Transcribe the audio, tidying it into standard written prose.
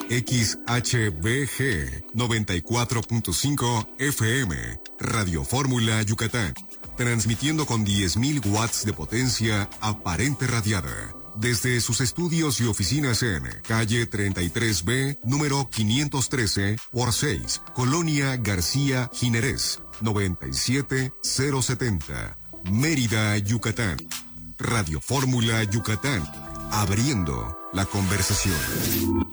XHBG 94.5 FM, Radio Fórmula Yucatán. Transmitiendo con 10.000 watts de potencia aparente radiada. Desde sus estudios y oficinas en calle 33B, número 513 por 6, Colonia García Jiménez, 97070, Mérida, Yucatán. Radio Fórmula Yucatán, abriendo la conversación.